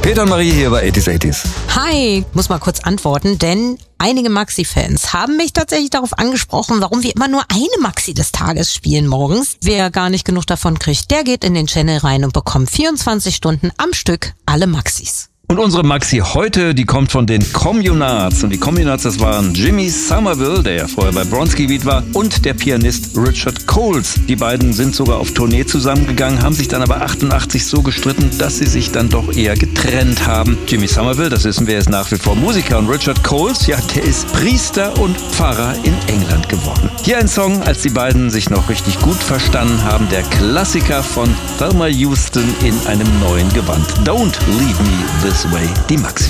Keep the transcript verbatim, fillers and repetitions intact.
Peter und Marie hier bei eighties eighties. Hi, muss mal kurz antworten, denn einige Maxi-Fans haben mich tatsächlich darauf angesprochen, warum wir immer nur eine Maxi des Tages spielen morgens. Wer gar nicht genug davon kriegt, der geht in den Channel rein und bekommt vierundzwanzig Stunden am Stück alle Maxis. Und unsere Maxi heute, die kommt von den Communards. Und die Communards, das waren Jimmy Somerville, der ja vorher bei Bronski Beat war, und der Pianist Richard Coles. Die beiden sind sogar auf Tournee zusammengegangen, haben sich dann aber achtundachtzig so gestritten, dass sie sich dann doch eher getrennt haben. Jimmy Somerville, das wissen wir, ist nach wie vor Musiker. Und Richard Coles, ja, der ist Priester und Pfarrer in England geworden. Hier ein Song, als die beiden sich noch richtig gut verstanden haben. Der Klassiker von Thelma Houston in einem neuen Gewand. Don't Leave Me This Way, die Maxi.